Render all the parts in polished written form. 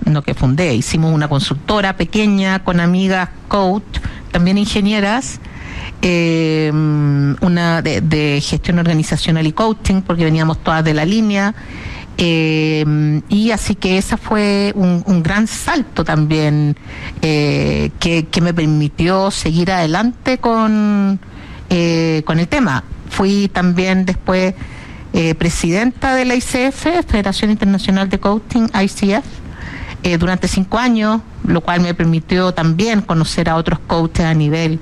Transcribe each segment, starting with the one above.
no que fundé, hicimos una consultora pequeña con amigas coach, también ingenieras, una de gestión organizacional y coaching, porque veníamos todas de la línea, y así que esa fue un gran salto también, que me permitió seguir adelante con el tema. Fui también después presidenta de la ICF, Federación Internacional de Coaching, ICF, durante 5 años, lo cual me permitió también conocer a otros coaches a nivel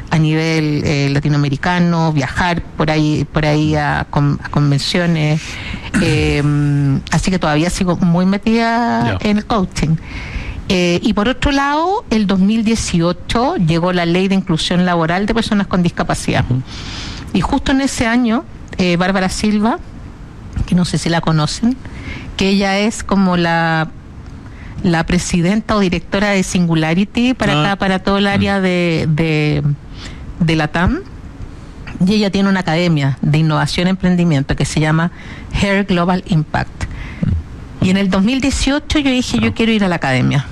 latinoamericano, viajar por ahí a convenciones, así que todavía sigo muy metida en el coaching. Y por otro lado, el 2018 llegó la Ley de Inclusión Laboral de Personas con Discapacidad. Y justo en ese año, Bárbara Silva, que no sé si la conocen, que ella es como la presidenta o directora de Singularity para todo el área de Latam, y ella tiene una academia de innovación y emprendimiento que se llama Her Global Impact. Y en el 2018 yo dije, yo quiero ir a la academia.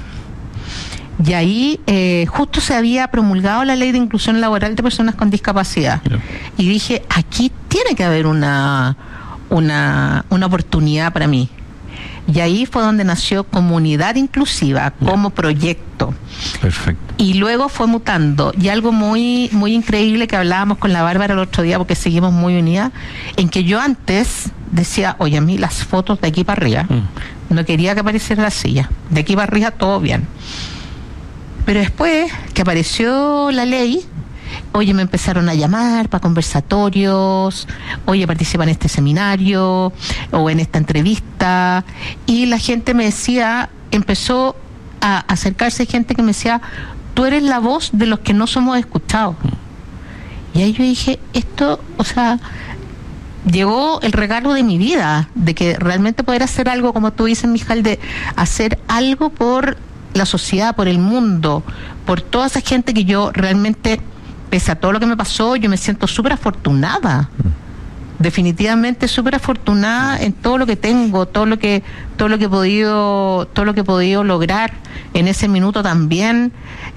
Y ahí justo se había promulgado la Ley de Inclusión Laboral de Personas con Discapacidad. Y dije, aquí tiene que haber una oportunidad para mí. Y ahí fue donde nació Comunidad Inclusiva como proyecto. Perfecto. Y luego fue mutando. Y algo muy muy increíble que hablábamos con la Bárbara el otro día, porque seguimos muy unidas, en que yo antes decía, oye, a mí las fotos de aquí para arriba, no quería que apareciera la silla. De aquí para arriba todo bien. Pero después que apareció la ley, oye, me empezaron a llamar para conversatorios, oye, participa en este seminario o en esta entrevista, y la gente me decía, empezó a acercarse gente que me decía, tú eres la voz de los que no somos escuchados. Y ahí yo dije, esto, o sea, llegó el regalo de mi vida, de que realmente poder hacer algo, como tú dices, Mijal, de hacer algo por la sociedad, por el mundo, por toda esa gente que yo realmente, pese a todo lo que me pasó, yo me siento súper afortunada, definitivamente súper afortunada en todo lo que tengo, todo lo que he podido lograr en ese minuto también,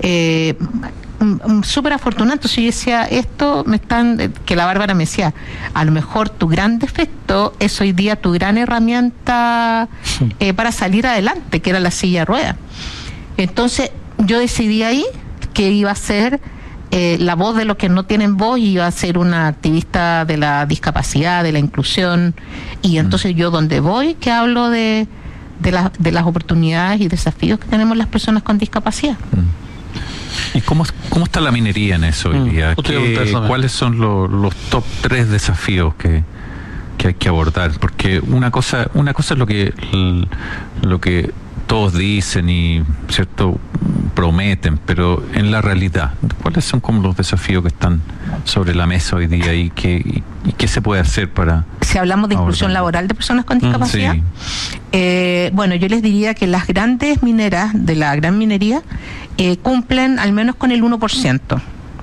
súper afortunada. Entonces yo decía, que la Bárbara me decía, a lo mejor tu gran defecto es hoy día tu gran herramienta para salir adelante, que era la silla de ruedas. Entonces yo decidí ahí que iba a ser la voz de los que no tienen voz, y iba a ser una activista de la discapacidad, de la inclusión, y entonces yo donde voy, que hablo de las oportunidades y desafíos que tenemos las personas con discapacidad. ¿Y cómo está la minería en eso hoy día? ¿Cuáles son los top 3 desafíos que hay que abordar? Porque una cosa es lo que todos dicen y cierto prometen, pero en la realidad, ¿cuáles son como los desafíos que están sobre la mesa hoy día y qué se puede hacer para... Si hablamos de inclusión laboral de personas con discapacidad, bueno, yo les diría que las grandes mineras de la gran minería cumplen al menos con el 1%.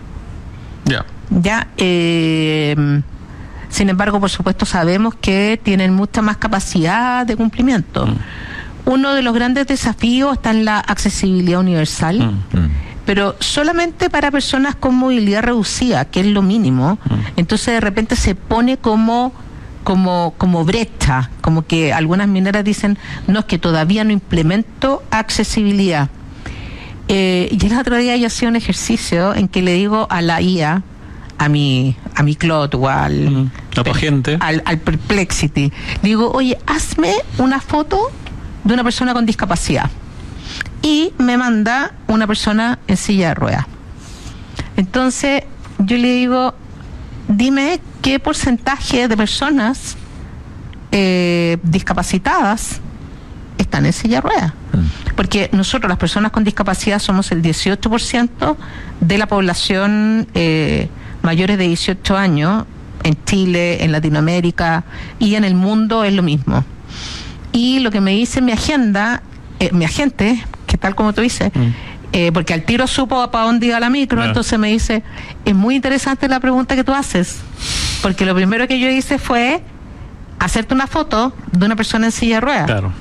Sin embargo, por supuesto, sabemos que tienen mucha más capacidad de cumplimiento. Uno de los grandes desafíos está en la accesibilidad universal, pero solamente para personas con movilidad reducida, que es lo mínimo. Entonces de repente se pone como brecha, como que algunas mineras dicen, no, es que todavía no implemento accesibilidad. Y el otro día yo hacía un ejercicio en que le digo a la IA, a mi Claude o al Perplexity, digo, oye, hazme una foto de una persona con discapacidad, y me manda una persona en silla de ruedas. Entonces yo le digo, dime qué porcentaje de personas discapacitadas están en silla de ruedas, porque nosotros, las personas con discapacidad, somos el 18% de la población mayores de 18 años en Chile, en Latinoamérica, y en el mundo es lo mismo. Y lo que me dice mi agente, que tal como tú dices, porque al tiro supo para dónde iba la micro, entonces me dice, es muy interesante la pregunta que tú haces, porque lo primero que yo hice fue hacerte una foto de una persona en silla de ruedas.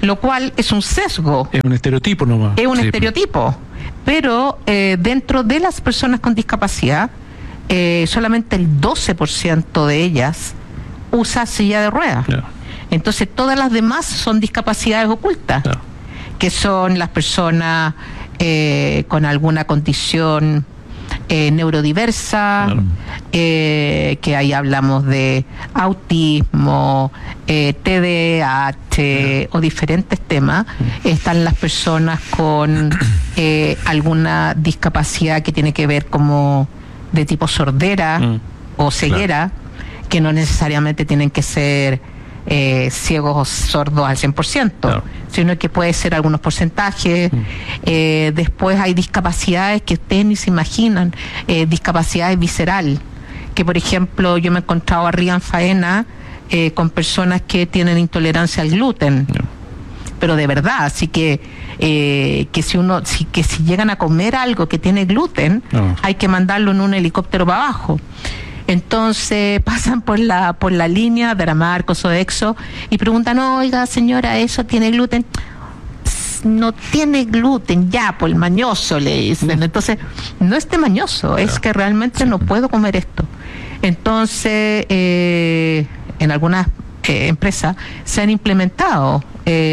lo cual es un sesgo. Es un estereotipo nomás. Es un estereotipo. Pero dentro de las personas con discapacidad, solamente el 12% de ellas usa silla de ruedas. Entonces todas las demás son discapacidades ocultas, que son las personas con alguna condición neurodiversa, que ahí hablamos de autismo, TDAH o diferentes temas. Están las personas con alguna discapacidad que tiene que ver como de tipo sordera o ceguera, que no necesariamente tienen que ser ciegos o sordos al 100%, sino que puede ser algunos porcentajes. Después hay discapacidades que ustedes ni se imaginan, discapacidades visceral, que por ejemplo yo me he encontrado arriba en faena con personas que tienen intolerancia al gluten, pero de verdad, así que si llegan a comer algo que tiene gluten, hay que mandarlo en un helicóptero para abajo. Entonces pasan por la línea de Aramarco, Sodexo, y preguntan: oiga señora, ¿eso tiene gluten? No tiene gluten, ya, por el mañoso, le dicen. Entonces, no es de mañoso, es que realmente no puedo comer esto. Entonces, en algunas empresas se han implementado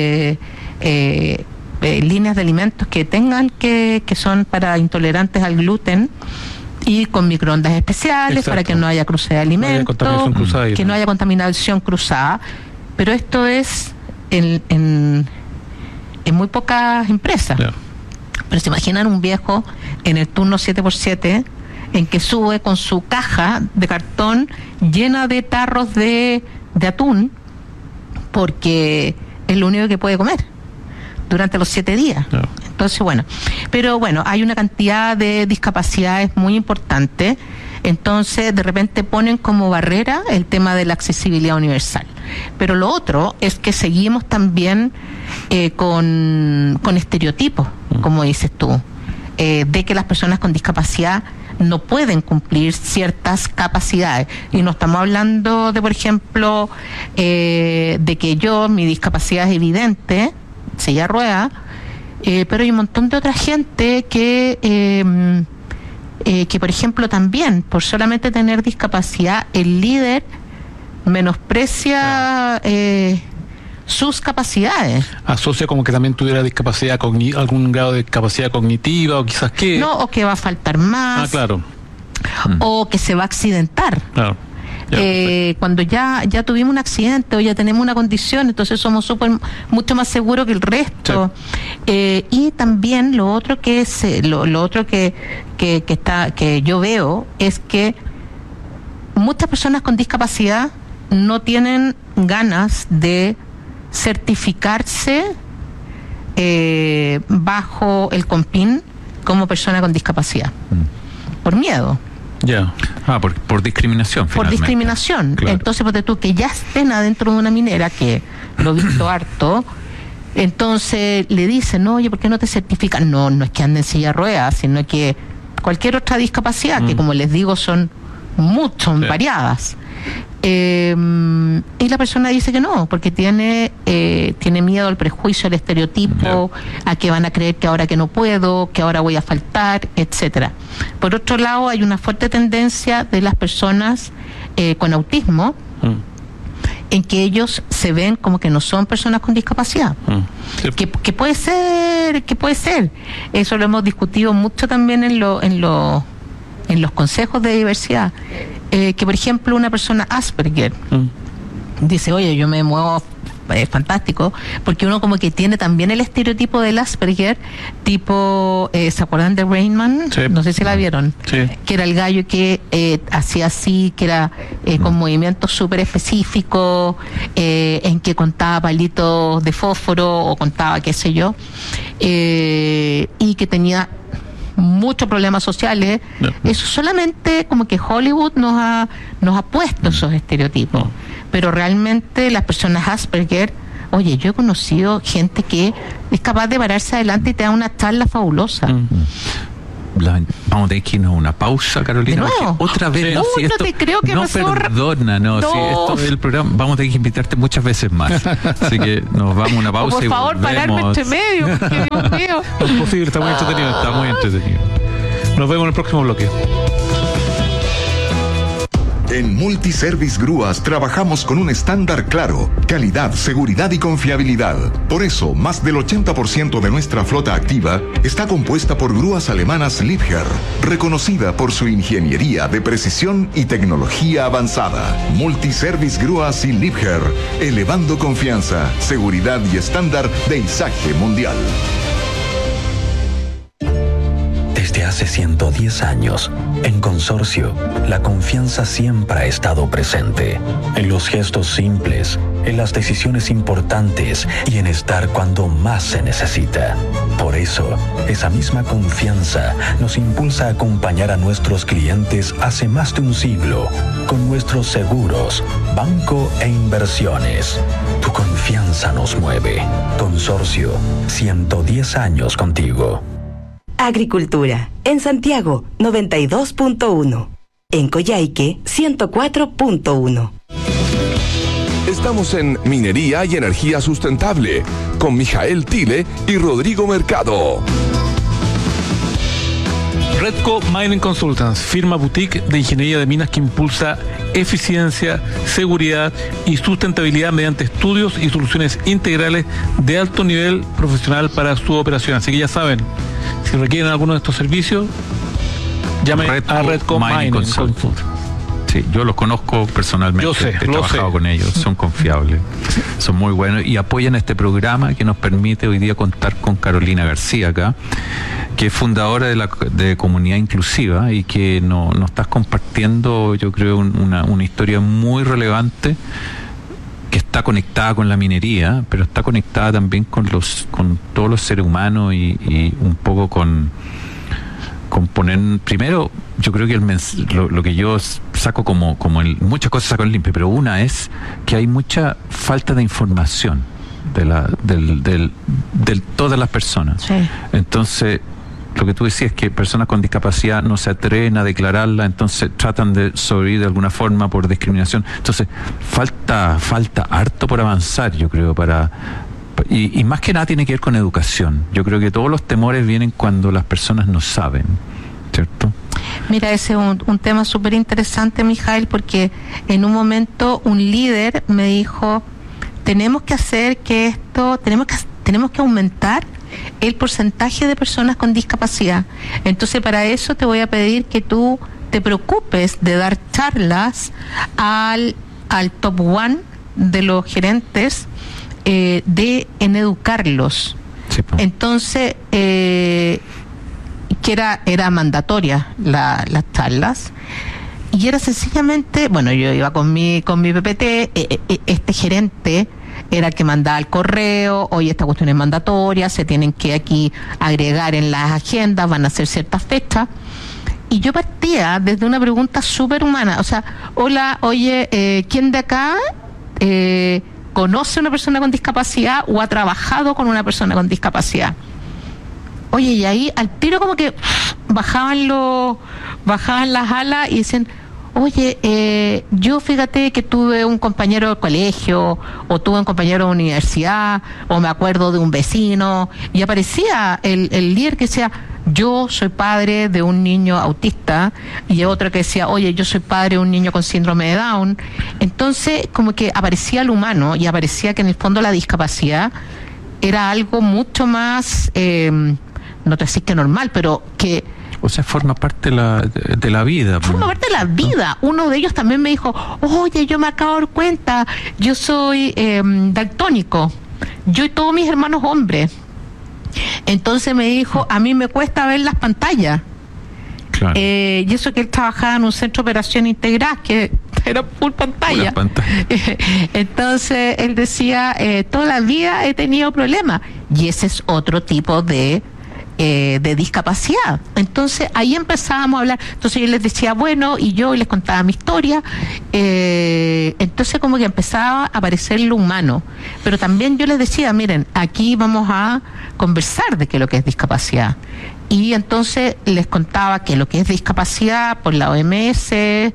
líneas de alimentos que tengan que son para intolerantes al gluten, y con microondas especiales para que no haya cruce de alimentos, que no haya contaminación cruzada. Pero esto es en muy pocas empresas. Pero se imaginan un viejo en el turno 7x7 en que sube con su caja de cartón llena de tarros de atún, porque es lo único que puede comer durante los 7 días. Entonces, pero hay una cantidad de discapacidades muy importante. Entonces, de repente ponen como barrera el tema de la accesibilidad universal. Pero lo otro es que seguimos también con estereotipos, como dices tú, de que las personas con discapacidad no pueden cumplir ciertas capacidades. Y no estamos hablando de, por ejemplo, de que mi discapacidad es evidente, silla de ruedas, pero hay un montón de otra gente que por ejemplo también, por solamente tener discapacidad, el líder menosprecia sus capacidades. Asocia como que también tuviera discapacidad, algún grado de discapacidad cognitiva, o quizás que... No, o que va a faltar más. O que se va a accidentar. Cuando ya tuvimos un accidente o ya tenemos una condición, entonces somos mucho más seguros que el resto. Y también lo otro que yo veo es que muchas personas con discapacidad no tienen ganas de certificarse bajo el CONPIN como persona con discapacidad, por miedo. Por discriminación. Por discriminación. Claro. Entonces, porque tú que ya estén adentro de una minera, que lo he visto harto, entonces le dicen: oye, ¿por qué no te certifican? No es que anden en silla de ruedas, sino que cualquier otra discapacidad, que como les digo son variadas. Y la persona dice que no, porque tiene miedo al prejuicio, al estereotipo, a que van a creer que ahora que no puedo, que ahora voy a faltar, etcétera. Por otro lado, hay una fuerte tendencia de las personas con autismo en que ellos se ven como que no son personas con discapacidad. Que puede ser, eso lo hemos discutido mucho también en los consejos de diversidad, que por ejemplo una persona Asperger dice: oye, yo me muevo fantástico, porque uno como que tiene también el estereotipo del Asperger, tipo, ¿se acuerdan de Rain Man? No sé si la vieron, que era el gallo que hacía así, que era con movimientos súper específicos, en que contaba palitos de fósforo o contaba qué sé yo, y que tenía muchos problemas sociales. Eso solamente como que Hollywood nos ha puesto esos estereotipos, pero realmente las personas Asperger, oye, yo he conocido gente que es capaz de pararse adelante y te da una charla fabulosa. vamos a tener que irnos a una pausa, Carolina. ¿De nuevo? Otra vez. No, si esto, no te creo que no perdona, no. Si esto es el programa, vamos a tener que invitarte muchas veces más. Así que nos vamos a una pausa. Por favor, pararme entre medio, porque Dios mío. No es posible, está muy entretenido. Está muy entretenido. Nos vemos en el próximo bloque. En Multiservice Grúas trabajamos con un estándar claro: calidad, seguridad y confiabilidad. Por eso, más del 80% de nuestra flota activa está compuesta por grúas alemanas Liebherr, reconocida por su ingeniería de precisión y tecnología avanzada. Multiservice Grúas y Liebherr, elevando confianza, seguridad y estándar de izaje mundial. Desde hace 110 años, en Consorcio, la confianza siempre ha estado presente, en los gestos simples, en las decisiones importantes y en estar cuando más se necesita. Por eso, esa misma confianza nos impulsa a acompañar a nuestros clientes hace más de un siglo, con nuestros seguros, banco e inversiones. Tu confianza nos mueve. Consorcio, 110 años contigo. Agricultura. En Santiago, 92.1. En Coyhaique, 104.1. Estamos en Minería y Energía Sustentable, con Mijael Tile y Rodrigo Mercado. Redco Mining Consultants, firma boutique de ingeniería de minas que impulsa eficiencia, seguridad y sustentabilidad mediante estudios y soluciones integrales de alto nivel profesional para su operación. Así que ya saben, si requieren alguno de estos servicios, llamen a Redco Mining Consultants. Sí, yo los conozco personalmente. Yo sé, he trabajado con ellos, son confiables, son muy buenos y apoyan este programa que nos permite hoy día contar con Carolina García acá, que es fundadora de Comunidad Inclusiva y que nos estás compartiendo, yo creo, una historia muy relevante que está conectada con la minería, pero está conectada también con todos los seres humanos y un poco con poner, primero, yo creo que lo que yo saco muchas cosas saco en limpio, pero una es que hay mucha falta de información de todas las personas. Sí. Entonces, lo que tú decías es que personas con discapacidad no se atreven a declararla, entonces tratan de sobrevivir de alguna forma por discriminación. Entonces, falta harto por avanzar, yo creo, y más que nada tiene que ver con educación. Yo creo que todos los temores vienen cuando las personas no saben, ¿cierto? Mira, ese es un tema súper interesante, Mijael, porque en un momento un líder me dijo, tenemos que hacer que esto, tenemos que aumentar el porcentaje de personas con discapacidad. Entonces, para eso te voy a pedir que tú te preocupes de dar charlas al top one de los gerentes, en educarlos. Sí, pues. Entonces, que era mandatoria las charlas, y era sencillamente, bueno, yo iba con mi PPT, este gerente era el que mandaba el correo, oye, esta cuestión es mandatoria, se tienen que aquí agregar en las agendas, van a ser ciertas fechas. Y yo partía desde una pregunta súper humana, o sea, hola, oye, ¿quién de acá conoce a una persona con discapacidad o ha trabajado con una persona con discapacidad? Oye, y ahí al tiro como que bajaban las alas y dicen, oye, yo fíjate que tuve un compañero de colegio, o tuve un compañero de universidad, o me acuerdo de un vecino, y aparecía el líder que decía, yo soy padre de un niño autista, y otro que decía, oye, yo soy padre de un niño con síndrome de Down. Entonces, como que aparecía el humano, y aparecía que en el fondo la discapacidad era algo mucho más, no te decir que normal, pero que... O sea, forma parte de la vida. Forma parte de la vida. Uno de ellos también me dijo, oye, yo me acabo de dar cuenta, yo soy daltónico, yo y todos mis hermanos hombres. Entonces me dijo, a mí me cuesta ver las pantallas. Claro. Y eso que él trabajaba en un centro de operación integral, que era full pantalla. Entonces él decía, toda la vida he tenido problemas. Y ese es otro tipo de de discapacidad. Entonces ahí empezábamos a hablar. Entonces yo les decía, bueno, y les contaba mi historia. Entonces como que empezaba a aparecer lo humano. Pero también yo les decía, miren, aquí vamos a conversar de qué es lo que es discapacidad. Y entonces les contaba que lo que es discapacidad por la OMS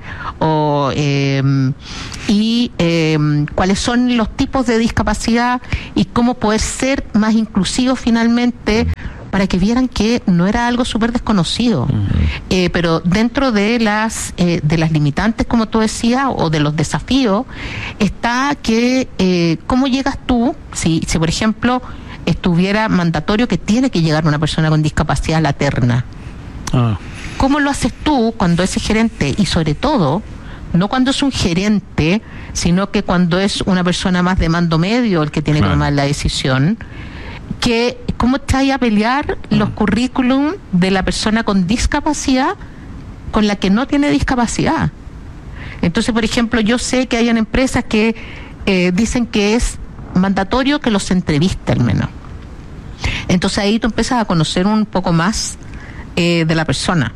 cuáles son los tipos de discapacidad y cómo poder ser más inclusivos finalmente, para que vieran que no era algo súper desconocido. Pero dentro de las limitantes, como tú decías, o de los desafíos, está que cómo llegas tú, si por ejemplo estuviera mandatorio que tiene que llegar una persona con discapacidad a la terna. ¿Cómo lo haces tú cuando ese gerente, y sobre todo, no cuando es un gerente, sino que cuando es una persona más de mando medio el que tiene que tomar la decisión, que cómo te vaya a pelear los currículum de la persona con discapacidad con la que no tiene discapacidad? Entonces, por ejemplo, yo sé que hay empresas que dicen que es mandatorio que los entreviste al menos. Entonces ahí tú empiezas a conocer un poco más de la persona.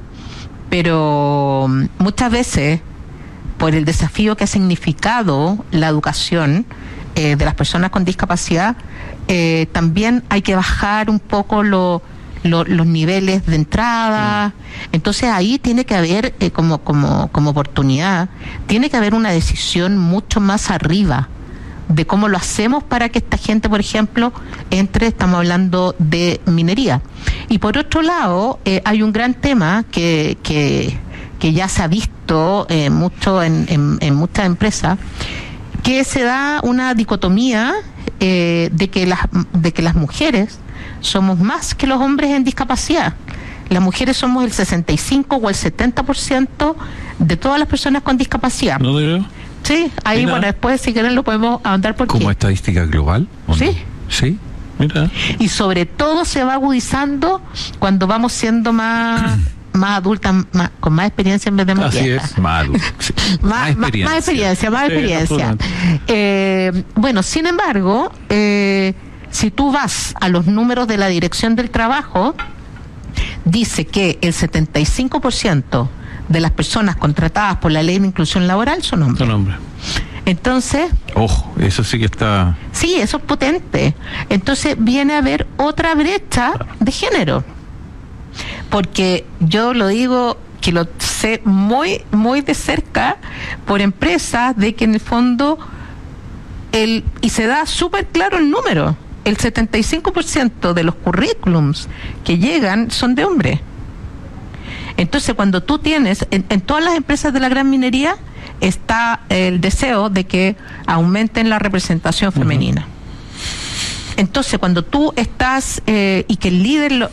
Pero muchas veces, por el desafío que ha significado la educación de las personas con discapacidad, también hay que bajar un poco los niveles de entrada. Entonces ahí tiene que haber, como oportunidad, tiene que haber una decisión mucho más arriba de cómo lo hacemos para que esta gente, por ejemplo, estamos hablando de minería. Y por otro lado, hay un gran tema que ya se ha visto mucho en muchas empresas, que se da una dicotomía de que las mujeres somos más que los hombres en discapacidad. Las mujeres somos el 65 o el 70% de todas las personas con discapacidad. ¿No digo? Sí, ahí, bueno, después si quieren lo podemos ahondar por qué. ¿Como estadística global? Sí. No? Sí. Mira. Y sobre todo se va agudizando cuando vamos siendo más adultas, con más experiencia en vez de más viejas. Así es. Más adulto, sí. Más experiencia. Bueno, sin embargo, si tú vas a los números de la Dirección del Trabajo, dice que el 75% de las personas contratadas por la Ley de Inclusión Laboral son hombres. Entonces... Ojo, eso sí que está... Sí, eso es potente. Entonces viene a haber otra brecha de género. Porque yo lo digo, que lo sé muy, muy de cerca por empresas, de que en el fondo, y se da súper claro el número, el 75% de los currículums que llegan son de hombres. Entonces, cuando tú tienes, en todas las empresas de la gran minería, está el deseo de que aumenten la representación femenina. Entonces, cuando tú estás, y que el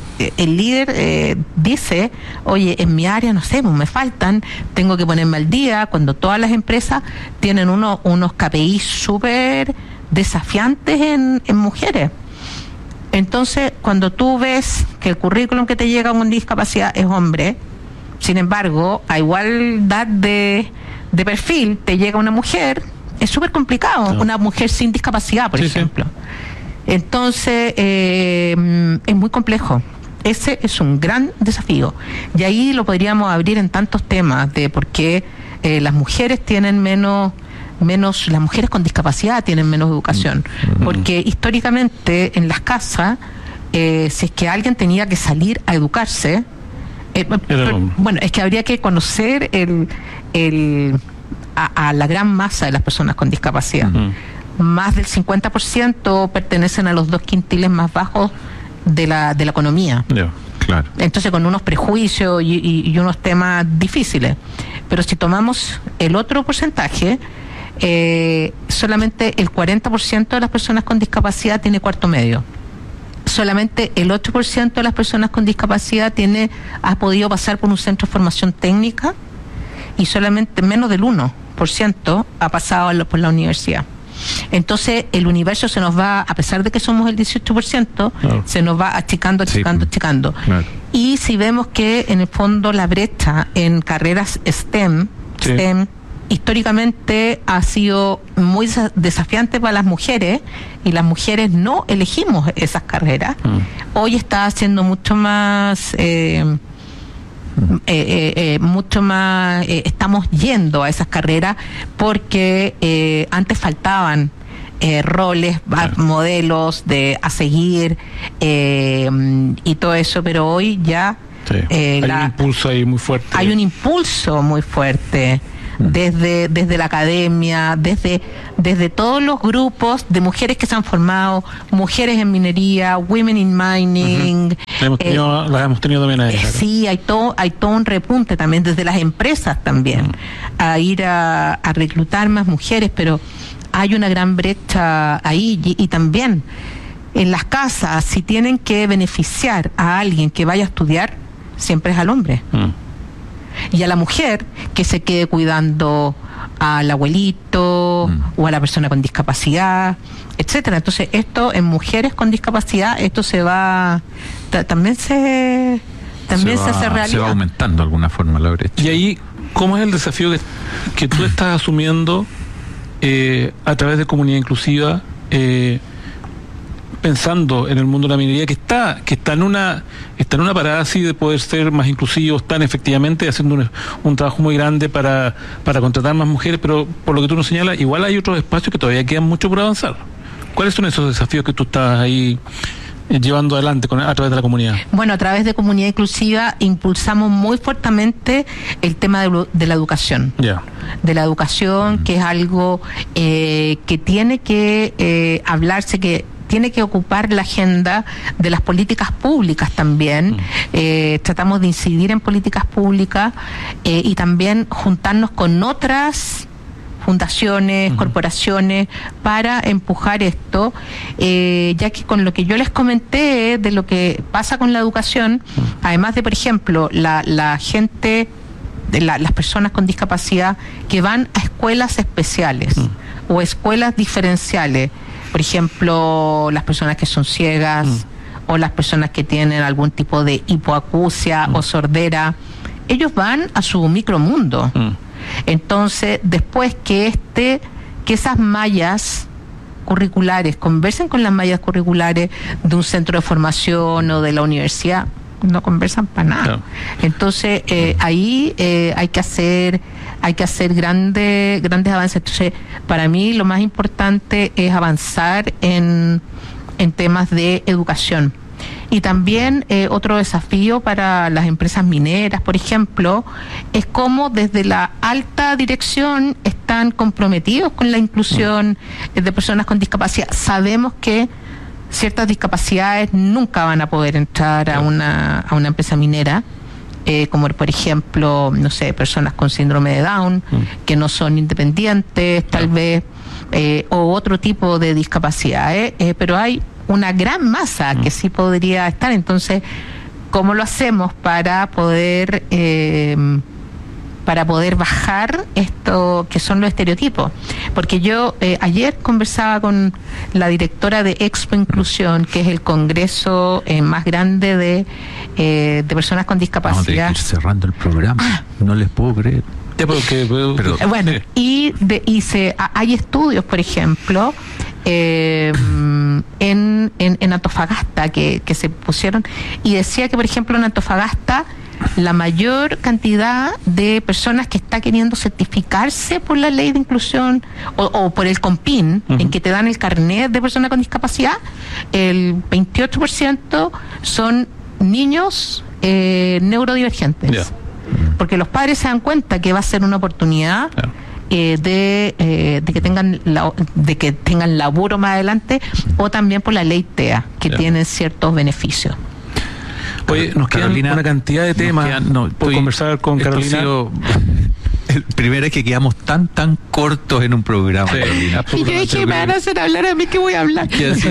líder dice, oye, en mi área, no sé, pues me faltan, tengo que ponerme al día, cuando todas las empresas tienen unos KPIs súper desafiantes en mujeres. Entonces, cuando tú ves que el currículum que te llega con discapacidad es hombre, sin embargo, a igualdad de perfil te llega una mujer, es súper complicado, una mujer sin discapacidad, por ejemplo. Entonces, es muy complejo. Ese es un gran desafío. Y ahí lo podríamos abrir en tantos temas de por qué las mujeres tienen menos, las mujeres con discapacidad tienen menos educación. Porque históricamente en las casas, si es que alguien tenía que salir a educarse, bueno, es que habría que conocer a la gran masa de las personas con discapacidad. Más del 50% pertenecen a los 2 quintiles más bajos de la economía. Claro. Entonces, con unos prejuicios y unos temas difíciles. Pero si tomamos el otro porcentaje, solamente el 40% de las personas con discapacidad tiene cuarto medio. Solamente el 8% de las personas con discapacidad ha podido pasar por un centro de formación técnica, y solamente menos del 1% ha pasado por la universidad. Entonces el universo se nos va, a pesar de que somos el 18%, se nos va achicando. Claro. Y si vemos que en el fondo la brecha en carreras STEM, históricamente ha sido muy desafiante para las mujeres y las mujeres no elegimos esas carreras. Hoy está siendo mucho más estamos yendo a esas carreras porque antes faltaban roles, modelos a seguir y todo eso, pero hoy ya hay un impulso ahí muy fuerte. Hay un impulso muy fuerte desde la academia, desde todos los grupos de mujeres que se han formado, mujeres en minería, women in mining. Las hemos tenido también ahí. Sí, hay todo un repunte también desde las empresas también a ir a reclutar más mujeres, pero hay una gran brecha ahí y también en las casas, si tienen que beneficiar a alguien que vaya a estudiar, siempre es al hombre. Y a la mujer que se quede cuidando al abuelito o a la persona con discapacidad, etcétera. Entonces esto en mujeres con discapacidad, esto se va, también se hace realidad. Se va aumentando de alguna forma la brecha. Y ahí, ¿cómo es el desafío que tú estás asumiendo a través de Comunidad Inclusiva, pensando en el mundo de la minería, que está en una parada así de poder ser más inclusivos, están efectivamente haciendo un trabajo muy grande para contratar más mujeres, pero por lo que tú nos señalas, igual hay otros espacios que todavía quedan mucho por avanzar? ¿Cuáles son esos desafíos que tú estás ahí llevando adelante a través de la comunidad? Bueno, a través de Comunidad Inclusiva impulsamos muy fuertemente el tema de la educación. De la educación, que es algo que tiene que hablarse, que tiene que ocupar la agenda de las políticas públicas también. Tratamos de incidir en políticas públicas y también juntarnos con otras fundaciones, corporaciones, para empujar esto, ya que con lo que yo les comenté de lo que pasa con la educación, además de, por ejemplo, la gente, las personas con discapacidad que van a escuelas especiales o escuelas diferenciales, por ejemplo, las personas que son ciegas o las personas que tienen algún tipo de hipoacusia o sordera, ellos van a su micromundo. Entonces, después que esas mallas curriculares conversen con las mallas curriculares de un centro de formación o de la universidad, no conversan para nada. Claro. Entonces, ahí hay que hacer grandes avances. Entonces, para mí lo más importante es avanzar en temas de educación. Y también otro desafío para las empresas mineras, por ejemplo, es cómo desde la alta dirección están comprometidos con la inclusión de personas con discapacidad. Sabemos que ciertas discapacidades nunca van a poder entrar a una empresa minera, como por ejemplo, no sé, personas con síndrome de Down, que no son independientes, tal vez, o otro tipo de discapacidades, pero hay una gran masa que sí podría estar. Entonces, ¿cómo lo hacemos para poder bajar esto que son los estereotipos? Porque yo ayer conversaba con la directora de Expo Inclusión, que es el congreso más grande de personas con discapacidad. Vamos a tener que ir cerrando el programa. No les puedo creer. Bueno, hay estudios, por ejemplo, en Antofagasta que se pusieron, y decía que, por ejemplo, en Antofagasta la mayor cantidad de personas que está queriendo certificarse por la ley de inclusión o por el COMPIN, en que te dan el carnet de persona con discapacidad, el 28% son niños neurodivergentes. Porque los padres se dan cuenta que va a ser una oportunidad de que tengan laburo más adelante, o también por la ley TEA, que tienen ciertos beneficios. Oye, nos queda una cantidad de temas por conversar con Carolina. Primero es que quedamos tan cortos en un programa. Carolina. Y yo dije, me van a hacer hablar a mí, ¿qué voy a hablar?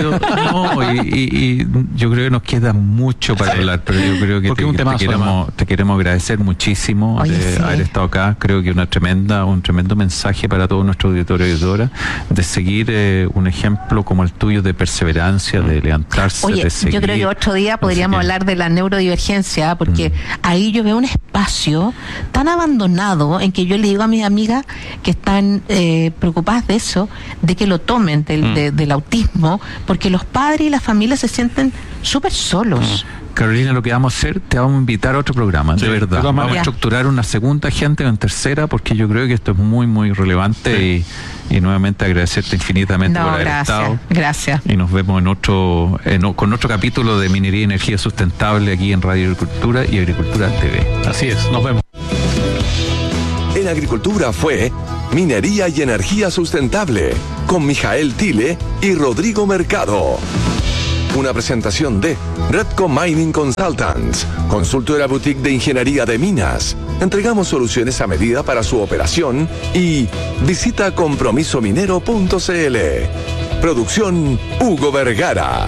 Y yo creo que nos queda mucho para hablar, pero yo creo que te queremos agradecer muchísimo de haber estado acá. Creo que un tremendo mensaje para todo nuestro auditorio y auditoras, de seguir un ejemplo como el tuyo de perseverancia, de levantarse, de seguir. Yo creo que otro día podríamos hablar de la neurodivergencia, porque ahí yo veo un espacio tan abandonado en que yo yo le digo a mis amigas que están preocupadas de eso, de que lo tomen del autismo, porque los padres y las familias se sienten súper solos. Carolina, lo que vamos a hacer, te vamos a invitar a otro programa, de verdad. Vamos a estructurar una segunda gente o en tercera, porque yo creo que esto es muy, muy relevante y nuevamente agradecerte infinitamente por haber estado. Gracias. Y nos vemos con otro capítulo de Minería y Energía Sustentable aquí en Radio Agricultura y Agricultura TV. Así es, nos vemos. En Agricultura fue Minería y Energía Sustentable con Mijael Tile y Rodrigo Mercado. Una presentación de Redco Mining Consultants, consultora boutique de ingeniería de minas. Entregamos soluciones a medida para su operación y visita compromisominero.cl. Producción Hugo Vergara.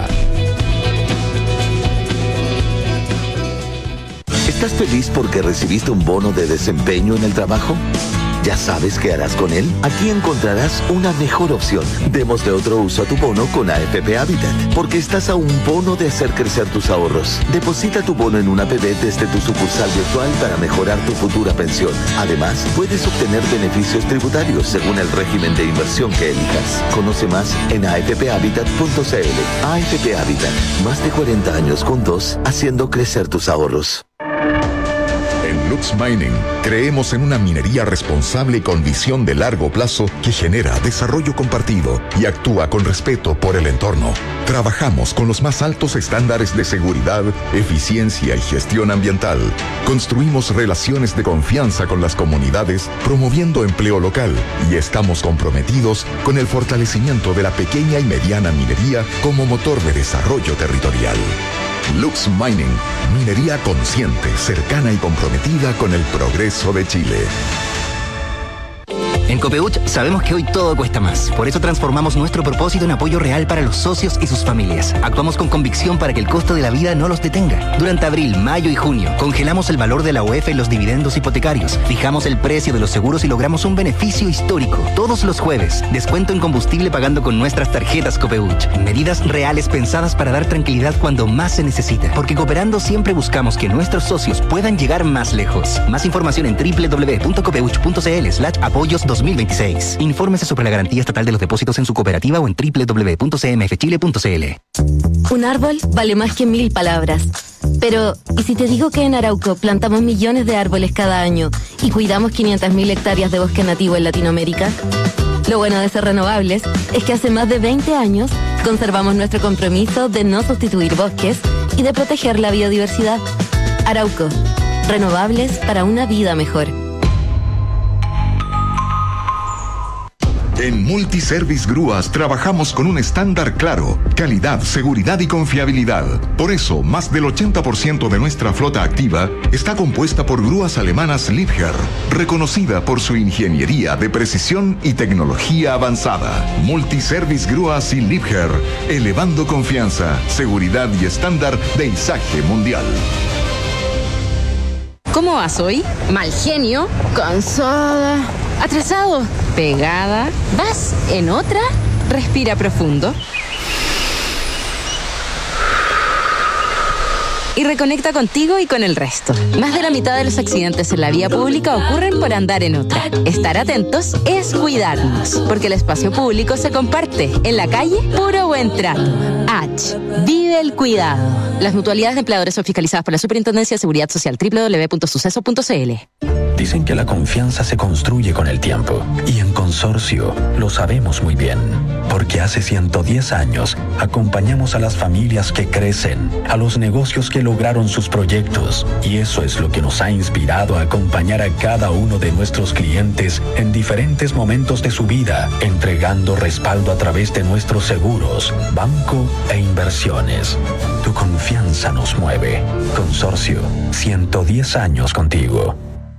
¿Estás feliz porque recibiste un bono de desempeño en el trabajo? ¿Ya sabes qué harás con él? Aquí encontrarás una mejor opción. Démosle otro uso a tu bono con AFP Habitat, porque estás a un bono de hacer crecer tus ahorros. Deposita tu bono en una APB desde tu sucursal virtual para mejorar tu futura pensión. Además, puedes obtener beneficios tributarios según el régimen de inversión que elijas. Conoce más en afphabitat.cl. AFP Habitat, más de 40 años juntos, haciendo crecer tus ahorros. En Lux Mining creemos en una minería responsable y con visión de largo plazo que genera desarrollo compartido y actúa con respeto por el entorno. Trabajamos con los más altos estándares de seguridad, eficiencia y gestión ambiental. Construimos relaciones de confianza con las comunidades, promoviendo empleo local, y estamos comprometidos con el fortalecimiento de la pequeña y mediana minería como motor de desarrollo territorial. Lux Mining, minería consciente, cercana y comprometida con el progreso de Chile. En Copeuch sabemos que hoy todo cuesta más. Por eso transformamos nuestro propósito en apoyo real para los socios y sus familias. Actuamos con convicción para que el costo de la vida no los detenga. Durante abril, mayo y junio, congelamos el valor de la UEF en los dividendos hipotecarios, fijamos el precio de los seguros y logramos un beneficio histórico. Todos los jueves, descuento en combustible pagando con nuestras tarjetas Copeuch. Medidas reales pensadas para dar tranquilidad cuando más se necesita. Porque cooperando siempre buscamos que nuestros socios puedan llegar más lejos. Más información en www.copeuch.cl/apoyos 2026. Infórmese sobre la garantía estatal de los depósitos en su cooperativa o en www.cmfchile.cl. Un árbol vale más que 1000 palabras. Pero, ¿y si te digo que en Arauco plantamos millones de árboles cada año y cuidamos 500.000 hectáreas de bosque nativo en Latinoamérica? Lo bueno de ser renovables es que hace más de 20 años conservamos nuestro compromiso de no sustituir bosques y de proteger la biodiversidad. Arauco, renovables para una vida mejor. En Multiservice Grúas trabajamos con un estándar claro: calidad, seguridad y confiabilidad. Por eso, más del 80% de nuestra flota activa está compuesta por grúas alemanas Liebherr, reconocida por su ingeniería de precisión y tecnología avanzada. Multiservice Grúas y Liebherr, elevando confianza, seguridad y estándar de izaje mundial. ¿Cómo vas hoy? Mal genio, cansada, atrasado, pegada. ¿Vas en otra? Respira profundo. Y reconecta contigo y con el resto. Más de la mitad de los accidentes en la vía pública ocurren por andar en otra. Estar atentos es cuidarnos, porque el espacio público se comparte. En la calle, puro buen trato. H. Vive el cuidado. Las mutualidades de empleadores son fiscalizadas por la Superintendencia de Seguridad Social, www.suceso.cl. Dicen que la confianza se construye con el tiempo, y en Consorcio lo sabemos muy bien, porque hace 110 años acompañamos a las familias que crecen, a los negocios que lograron sus proyectos, y eso es lo que nos ha inspirado a acompañar a cada uno de nuestros clientes en diferentes momentos de su vida, entregando respaldo a través de nuestros seguros, banco e inversiones. Tu confianza nos mueve. Consorcio, 110 años contigo.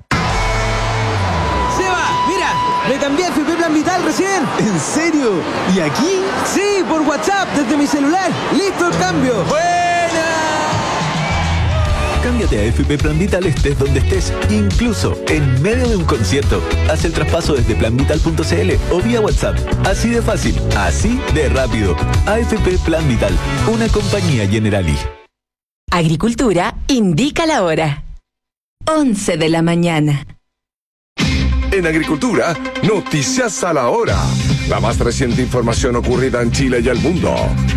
Me cambié a FP Plan Vital recién. ¿En serio? ¿Y aquí? Sí, por WhatsApp, desde mi celular. ¡Listo el cambio! ¡Buena! Cámbiate a FP Plan Vital estés donde estés, incluso en medio de un concierto. Haz el traspaso desde planvital.cl o vía WhatsApp. Así de fácil, así de rápido. AFP Plan Vital, una compañía Generali. Agricultura indica la hora. 11 de la mañana. En Agricultura, Noticias a la Hora. La más reciente información ocurrida en Chile y el mundo.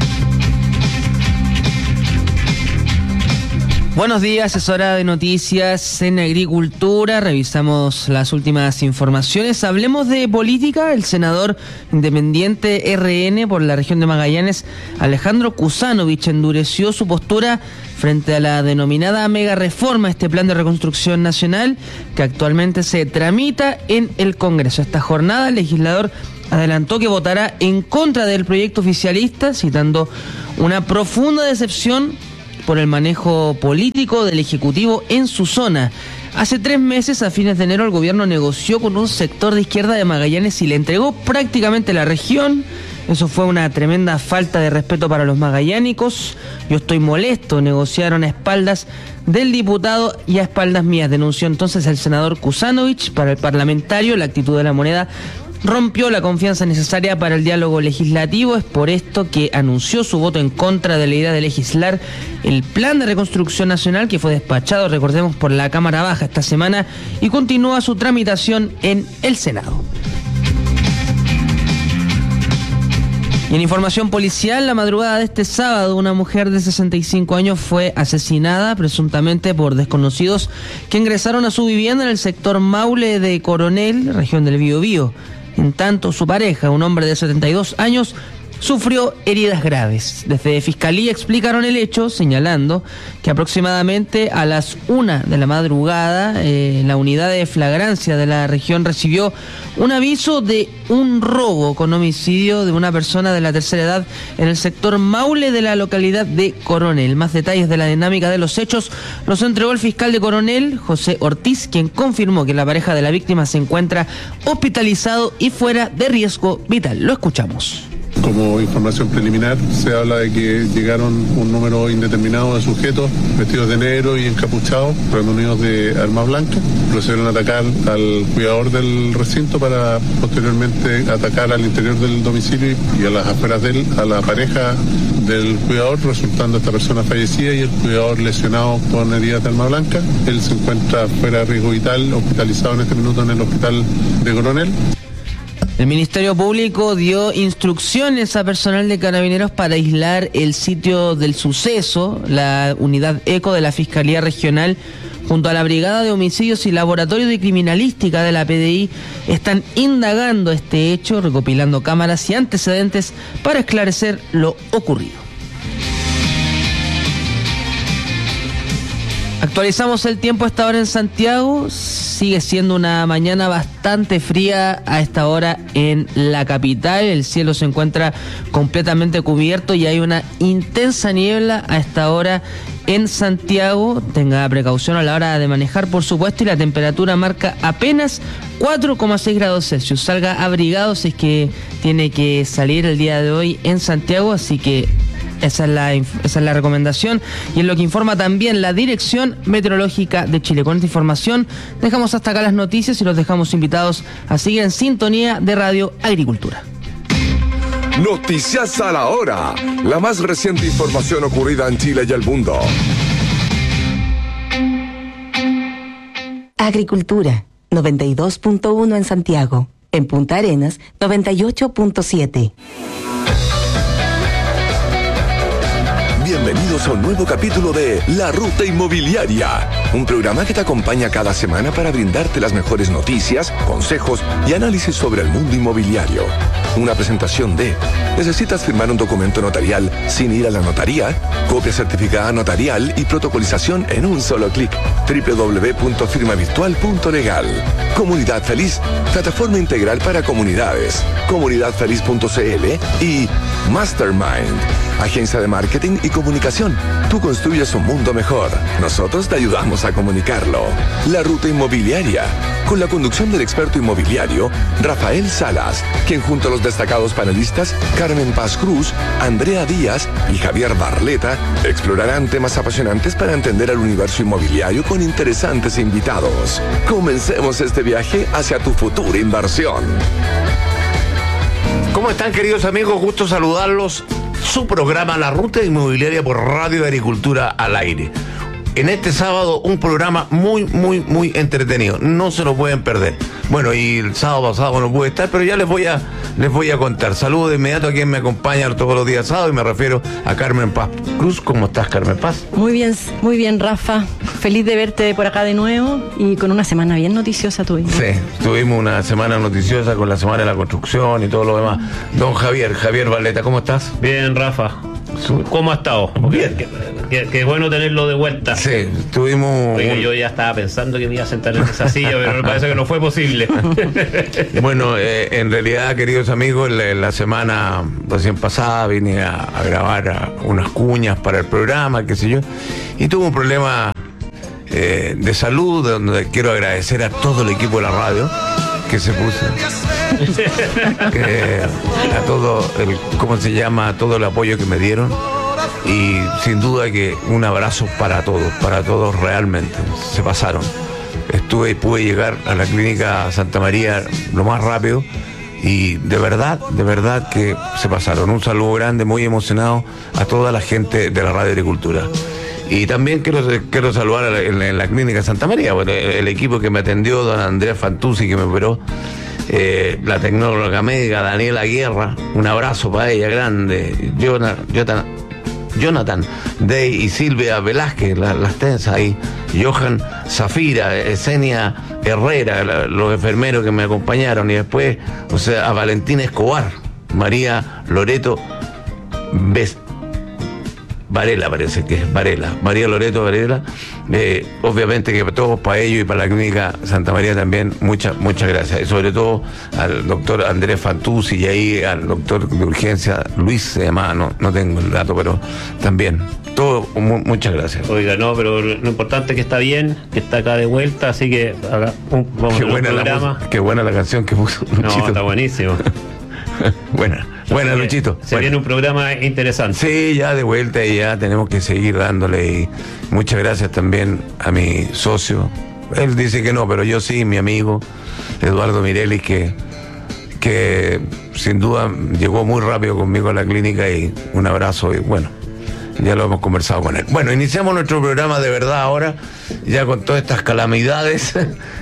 Buenos días, es hora de noticias en Agricultura. Revisamos las últimas informaciones. Hablemos de política. El senador independiente RN por la región de Magallanes, Alejandro Kusanovich, endureció su postura frente a la denominada mega reforma, este plan de reconstrucción nacional que actualmente se tramita en el Congreso. Esta jornada el legislador adelantó que votará en contra del proyecto oficialista, citando una profunda decepción por el manejo político del Ejecutivo en su zona. Hace 3 meses, a fines de enero, el gobierno negoció con un sector de izquierda de Magallanes y le entregó prácticamente la región. Eso fue una tremenda falta de respeto para los magallánicos. Yo estoy molesto, negociaron a espaldas del diputado y a espaldas mías, denunció entonces el senador Kusanovich. Para el parlamentario, la actitud de la moneda rompió la confianza necesaria para el diálogo legislativo. Es por esto que anunció su voto en contra de la idea de legislar el plan de reconstrucción nacional que fue despachado, recordemos, por la Cámara Baja esta semana y continúa su tramitación en el Senado. Y en información policial, la madrugada de este sábado, una mujer de 65 años fue asesinada presuntamente por desconocidos que ingresaron a su vivienda en el sector Maule de Coronel, región del Biobío. En tanto, su pareja, un hombre de 72 años, sufrió heridas graves. Desde Fiscalía explicaron el hecho, señalando que aproximadamente a las 1 de la madrugada, la unidad de flagrancia de la región recibió un aviso de un robo con homicidio de una persona de la tercera edad en el sector Maule de la localidad de Coronel. Más detalles de la dinámica de los hechos los entregó el fiscal de Coronel, José Ortiz, quien confirmó que la pareja de la víctima se encuentra hospitalizado y fuera de riesgo vital. Lo escuchamos. Como información preliminar, se habla de que llegaron un número indeterminado de sujetos vestidos de negro y encapuchados, reunidos de armas blancas. Procedieron a atacar al cuidador del recinto para posteriormente atacar al interior del domicilio y a las afueras de él, a la pareja del cuidador, resultando esta persona fallecida y el cuidador lesionado con heridas de arma blanca. Él se encuentra fuera de riesgo vital, hospitalizado en este minuto en el hospital de Coronel. El Ministerio Público dio instrucciones a personal de Carabineros para aislar el sitio del suceso. La unidad ECO de la Fiscalía Regional junto a la Brigada de Homicidios y Laboratorio de Criminalística de la PDI están indagando este hecho, recopilando cámaras y antecedentes para esclarecer lo ocurrido. Actualizamos el tiempo a esta hora en Santiago. Sigue siendo una mañana bastante fría a esta hora en la capital. El cielo se encuentra completamente cubierto y hay una intensa niebla a esta hora en Santiago. Tenga precaución a la hora de manejar, por supuesto, y la temperatura marca apenas 4,6 grados Celsius. Salga abrigado si es que tiene que salir el día de hoy en Santiago, así que esa es la recomendación y es lo que informa también la Dirección Meteorológica de Chile. Con esta información dejamos hasta acá las noticias y los dejamos invitados a seguir en sintonía de Radio Agricultura. Noticias a la Hora, la más reciente información ocurrida en Chile y el mundo. Agricultura, 92.1 en Santiago. En Punta Arenas, 98.7. Bienvenidos a un nuevo capítulo de La Ruta Inmobiliaria, un programa que te acompaña cada semana para brindarte las mejores noticias, consejos y análisis sobre el mundo inmobiliario. Una presentación de: ¿necesitas firmar un documento notarial sin ir a la notaría? Copia certificada notarial y protocolización en un solo clic. www.firmavirtual.legal. Comunidad Feliz, plataforma integral para comunidades. Comunidadfeliz.cl y Mastermind, agencia de marketing y comunicación. Tú construyes un mundo mejor. Nosotros te ayudamos a comunicarlo. La Ruta Inmobiliaria, con la conducción del experto inmobiliario Rafael Salas, quien junto a los destacados panelistas Carmen Paz Cruz, Andrea Díaz y Javier Barleta explorarán temas apasionantes para entender el universo inmobiliario con interesantes invitados. Comencemos este viaje hacia tu futura inversión. ¿Cómo están, queridos amigos? Gusto saludarlos. Su programa La Ruta Inmobiliaria por Radio Agricultura al aire. en este sábado un programa muy, muy, muy entretenido. No se lo pueden perder. Bueno, y el sábado pasado no pude estar, pero ya les voy a contar. Saludo de inmediato a quien me acompaña todos los días sábado, y me refiero a Carmen Paz Cruz. ¿Cómo estás, Carmen Paz? Muy bien, Rafa. Feliz de verte por acá de nuevo y con una semana bien noticiosa tuvimos. Sí, tuvimos una semana noticiosa con la Semana de la Construcción y todo lo demás. Don Javier Valeta, ¿cómo estás? Bien, Rafa. ¿Cómo ha estado? Bien. Qué bueno tenerlo de vuelta. Sí, tuvimos... Oiga, yo ya estaba pensando que me iba a sentar en esa silla, pero me parece que no fue posible. Bueno, en realidad, queridos amigos, la semana recién pasada vine a grabar unas cuñas para el programa, qué sé yo, y tuve un problema de salud, donde quiero agradecer a todo el equipo de la radio que se puso, a todo todo el apoyo que me dieron, y sin duda que un abrazo para todos realmente, se pasaron. Pude llegar a la clínica Santa María lo más rápido, y de verdad que se pasaron. Un saludo grande, muy emocionado a toda la gente de la Radio Agricultura. Y también quiero saludar en la clínica Santa María, el equipo que me atendió, don Andrea Fantuzzi, que me operó, la tecnóloga médica Daniela Guerra, un abrazo para ella grande, Jonathan Day y Silvia Velázquez, las tensas ahí, Johan Zafira, Esenia Herrera, los enfermeros que me acompañaron, y después, a Valentina Escobar, María Loreto Varela, parece que es María Loreto Varela, obviamente que todos para ellos y para la clínica Santa María también, muchas gracias, y sobre todo al doctor Andrés Fantuzzi, y ahí al doctor de urgencia Luis se llama, no tengo el dato, pero también todo, muchas gracias. Oiga, no, pero lo importante es que está bien, que está acá de vuelta, así que vamos a ver el programa. Qué buena la canción que puso Luchito. No, está buenísimo. Buena, Luchito. Viene un programa interesante. Sí, ya de vuelta, y ya tenemos que seguir dándole. Y muchas gracias también a mi socio. Él dice que no, pero yo sí, mi amigo Eduardo Mireles, que sin duda llegó muy rápido conmigo a la clínica, y un abrazo, y bueno, ya lo hemos conversado con él. Bueno, iniciamos nuestro programa de verdad ahora, ya con todas estas calamidades,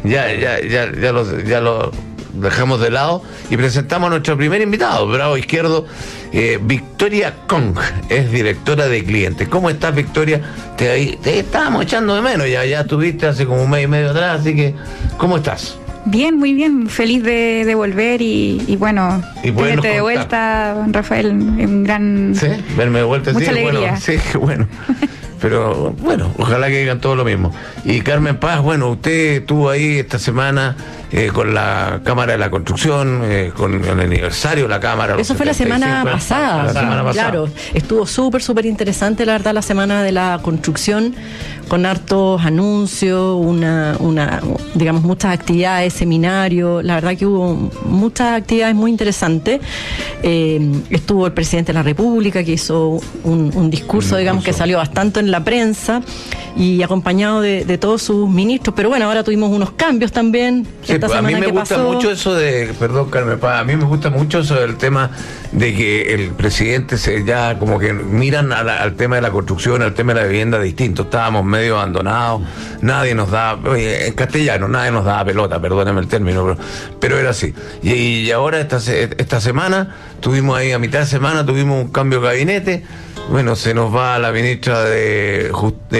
ya lo dejamos de lado y presentamos a nuestro primer invitado, bravo izquierdo, Victoria Kong, es directora de clientes. ¿Cómo estás, Victoria? Te estábamos echando de menos, ya estuviste hace como un mes y medio atrás, así que ¿cómo estás? Bien, muy bien, feliz de volver y bueno, tenerte de vuelta, Rafael, un gran... Sí, verme de vuelta, mucha sí, alegría. Bueno, sí, bueno. Pero bueno, ojalá que digan todo lo mismo. Y Carmen Paz, bueno, usted estuvo ahí esta semana con la Cámara de la Construcción, con el aniversario de la Cámara. Eso fue la semana pasada. Claro, estuvo súper interesante, la verdad, la Semana de la Construcción, con hartos anuncios, digamos, muchas actividades, seminarios. La verdad que hubo muchas actividades muy interesantes. Estuvo el presidente de la República, que hizo un discurso, digamos, que salió bastante en la prensa, y acompañado de todos sus ministros. Pero bueno, ahora tuvimos unos cambios también. Sí, pues a mí me gusta mucho eso Carmen Paz, a mí me gusta mucho eso del tema de que el presidente ya como que miran al tema de la construcción, al tema de la vivienda distinto. Estábamos medio abandonados, nadie nos da, en castellano, nadie nos daba pelota, perdóname el término, pero era así. Y ahora esta semana tuvimos ahí, a mitad de semana tuvimos un cambio de gabinete. Bueno, se nos va la ministra de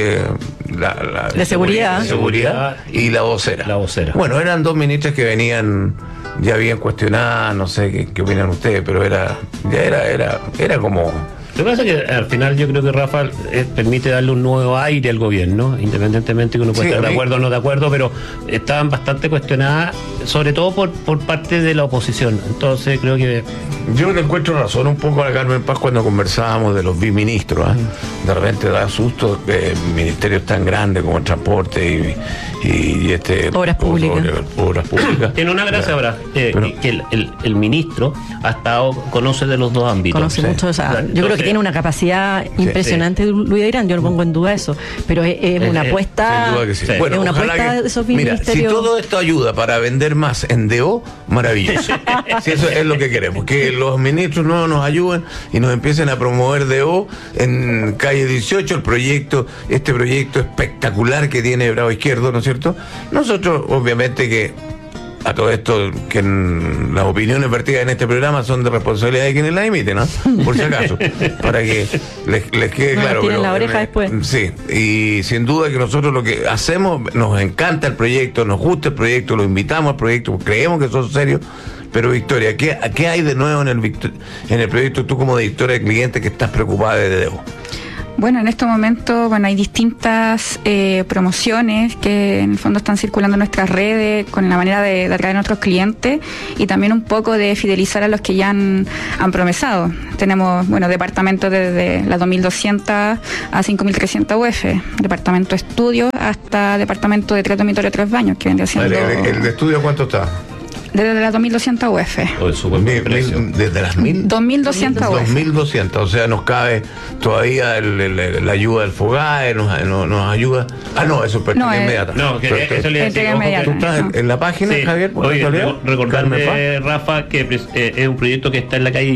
Seguridad y la vocera. Bueno, eran dos ministras que venían ya bien cuestionadas, no sé qué opinan ustedes, pero era como... Lo que pasa es que al final yo creo que Rafa permite darle un nuevo aire al gobierno, independientemente que uno pueda estar de acuerdo o no de acuerdo, pero estaban bastante cuestionadas, sobre todo por parte de la oposición. Entonces creo que... Yo le encuentro razón un poco a la Carmen Paz cuando conversábamos de los biministros. De repente da susto que ministerios tan grandes como el transporte y Obras Públicas. Tiene una gracia ahora, que el ministro conoce de los dos ámbitos. Conoce mucho de esa. Yo creo que tiene una capacidad impresionante, Luis Ayrán, yo no pongo en duda eso, pero es una apuesta, sin duda que sí. Bueno, es una apuesta de esos mira, ministerios. si todo esto ayuda para vender promover más en DO, maravilloso. Si eso es lo que queremos, que los ministros nuevos nos ayuden y nos empiecen a promover DO en calle 18, este proyecto espectacular que tiene Bravo Izquierdo, ¿no es cierto? Nosotros, obviamente que a todo esto, que las opiniones vertidas en este programa son de responsabilidad de quienes las emiten, ¿no? Por si acaso, para que les quede claro. Tienen la oreja después. Sí, y sin duda que nosotros lo que hacemos, nos encanta el proyecto, nos gusta el proyecto, lo invitamos al proyecto, creemos que son serios. Pero Victoria, ¿qué hay de nuevo en el proyecto, tú como directora de clientes que estás preocupada de DO? Bueno, en estos momentos hay distintas promociones que en el fondo están circulando en nuestras redes con la manera de atraer a nuestros clientes y también un poco de fidelizar a los que ya han promesado. Tenemos departamentos desde las 2.200 a 5.300 UF, departamento de estudio hasta departamento de 3 dormitorios, 3 baños, que vendría siendo... ¿El de estudio cuánto está? Desde las 2.200 UF. ¿Desde las 1.000? 2.200 UF. 2.200, o sea, nos cabe todavía la ayuda del FOGAE, nos ayuda... Ah, no, eso es entrega inmediata. No, eso le decía, ¿tú estás en la página, sí, Javier? Oye, recordarle, Rafa, que es un proyecto que está en la calle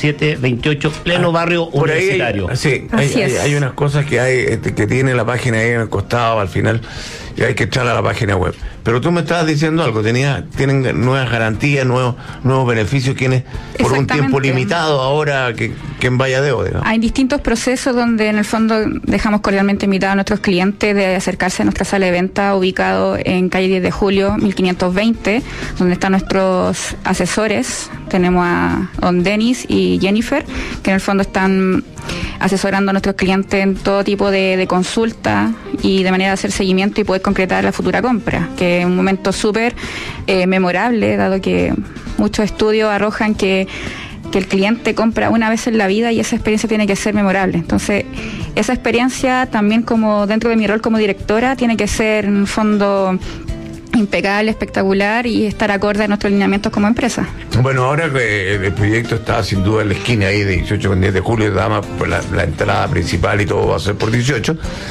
18728, pleno barrio universitario. Sí, hay unas cosas que tiene la página ahí en el costado, al final, y hay que echar a la página web. Pero tú me estabas diciendo algo, tienen nuevas garantías, nuevos beneficios, quienes por un tiempo limitado ahora que en Valladeo, digamos. Hay distintos procesos donde en el fondo dejamos cordialmente invitados a nuestros clientes de acercarse a nuestra sala de venta ubicado en calle 10 de julio 1520, donde están nuestros asesores. Tenemos a don Denis y Jennifer, que en el fondo están asesorando a nuestros clientes en todo tipo de consulta y de manera de hacer seguimiento y poder concretar la futura compra, que es un momento súper memorable, dado que muchos estudios arrojan que el cliente compra una vez en la vida y esa experiencia tiene que ser memorable. Entonces, esa experiencia también, como dentro de mi rol como directora, tiene que ser en el fondo impecable, espectacular y estar acorde a nuestros lineamientos como empresa. Bueno, ahora que el proyecto está sin duda en la esquina ahí de 18 con 10 de julio, dama, pues la entrada principal y todo va a ser por 18.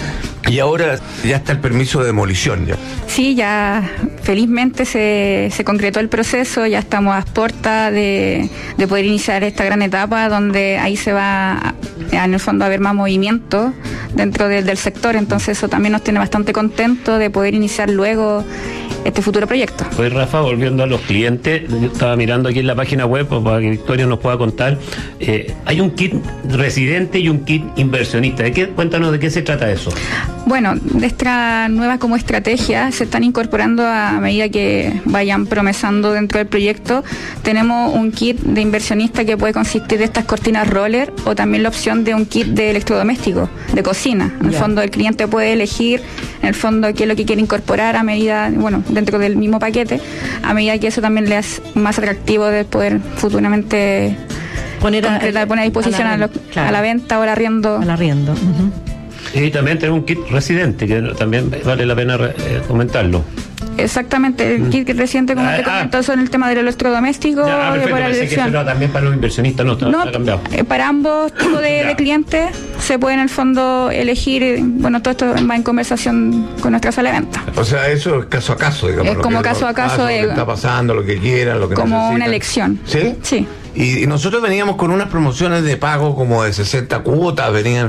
Y ahora ya está el permiso de demolición. ¿Ya? Sí, ya felizmente se concretó el proceso, ya estamos a puertas de poder iniciar esta gran etapa donde ahí se va en el fondo a haber más movimiento dentro del sector, entonces eso también nos tiene bastante contentos de poder iniciar luego este futuro proyecto. Pues Rafa, volviendo a los clientes, yo estaba mirando aquí en la página web para que Victoria nos pueda contar, hay un kit residente y un kit inversionista. Cuéntanos de qué se trata eso. Bueno, de esta nueva como estrategia se están incorporando a medida que vayan promesando dentro del proyecto. Tenemos un kit de inversionista que puede consistir de estas cortinas roller o también la opción de un kit de electrodomésticos, de cocina. En el fondo el cliente puede elegir en el fondo qué es lo que quiere incorporar a medida, dentro del mismo paquete, a medida que eso también le hace más atractivo de poder futuramente poner a disposición a la venta o al arriendo. Uh-huh. Y también tenemos un kit residente, que también vale la pena comentarlo. Exactamente, el kit residente, como te comentó, son el tema del electrodoméstico, por la elección. También para los inversionistas no está cambiado. Para ambos tipos de clientes se puede en el fondo elegir, todo esto va en conversación con nuestra sala de venta. O sea, eso es caso a caso, digamos. Es como caso a caso. Lo que está pasando, lo que quieran, lo que como necesitan. Una elección. ¿Sí? Sí. Y nosotros veníamos con unas promociones de pago como de 60 cuotas, venían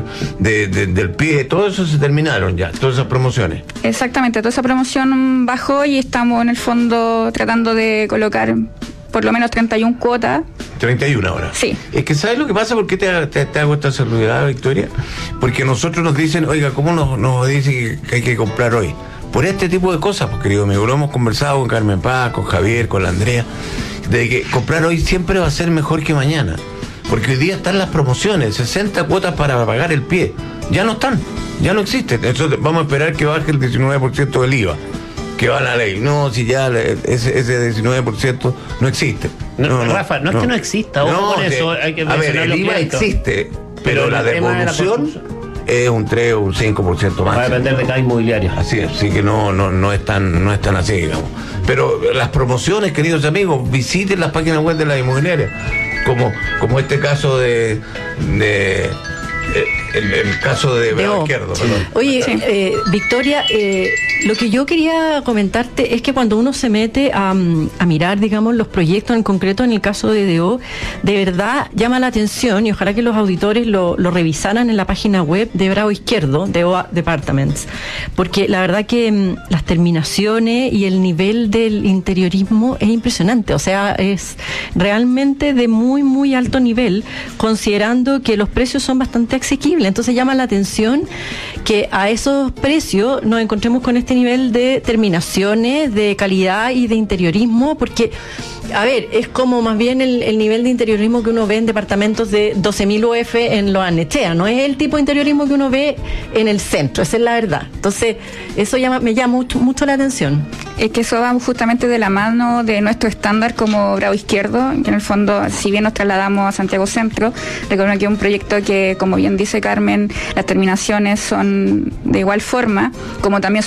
del pie, todo eso se terminaron ya, todas esas promociones. Exactamente, toda esa promoción bajó y estamos en el fondo tratando de colocar por lo menos 31 cuotas. 31 ahora. Sí. Es que ¿sabes lo que pasa? ¿Por qué te hago esta saludada, Victoria? Porque nosotros nos dicen, oiga, ¿cómo nos dice que hay que comprar hoy? Por este tipo de cosas, porque querido amigo, lo hemos conversado con Carmen Paz, con Javier, con la Andrea, de que comprar hoy siempre va a ser mejor que mañana. Porque hoy día están las promociones, 60 cuotas para pagar el pie. Ya no están, ya no existen. Entonces vamos a esperar que baje el 19% del IVA, que va a la ley. No, si ya ese 19% no existe. Rafa, no es que no exista, con eso hay que mencionar. El IVA existe, pero la devolución es un 3 o un 5% más. Va a depender de cada inmobiliaria. Así es, así que no es tan así, digamos. Pero las promociones, queridos amigos, visiten las páginas web de la inmobiliaria, como este caso de el caso de Bravo Izquierdo. Oye, Victoria, lo que yo quería comentarte es que cuando uno se mete a mirar, digamos, los proyectos en concreto, en el caso de DO, de verdad llama la atención, y ojalá que los auditores lo revisaran en la página web de Bravo Izquierdo, DO Departments, porque la verdad que las terminaciones y el nivel del interiorismo es impresionante, o sea, es realmente de muy, muy alto nivel, considerando que los precios son bastante asequibles. Entonces llama la atención que a esos precios nos encontremos con este nivel de terminaciones, de calidad y de interiorismo, porque, a ver, es como más bien el nivel de interiorismo que uno ve en departamentos de 12.000 UF en Loarnechea, no es el tipo de interiorismo que uno ve en el centro, esa es la verdad. Entonces, eso me llama mucho la atención. Es que eso va justamente de la mano de nuestro estándar como Bravo Izquierdo, que en el fondo, si bien nos trasladamos a Santiago Centro, recuerden que es un proyecto que, como bien dice Carmen, las terminaciones son de igual forma, como también